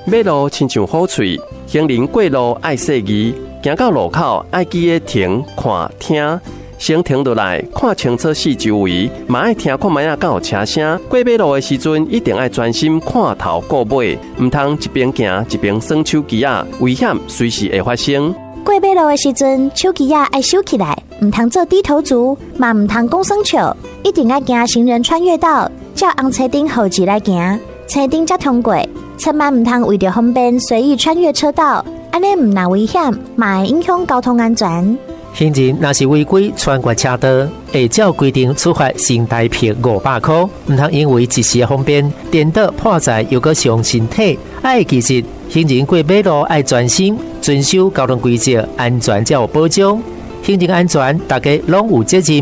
马路亲像好喙，行人过路爱细字，行到路口爱记得停看听。先停落来，看清楚四周围，嘛爱听看卖啊敢有车声。过马路的时阵，一定爱专心看头顾尾，唔通一边行一边耍手机啊，危险随时会发生。 过马路的时阵，手机啊爱收起来，唔通做低头族，嘛唔通讲耍笑，一定爱行行人穿越道，照红车顶号志来行，车顶才通过。千万唔通为着方便随意穿越车道，安尼唔但危险，嘛会影响交通安全。 行人若是违规穿过车道，会照规定处罚新台币500块。唔通因为一时的方便，颠倒破财又搁伤身体。爱记住，行人过马路爱专心，遵守交通规则，安全才有保障。行人安全，大家拢有责任。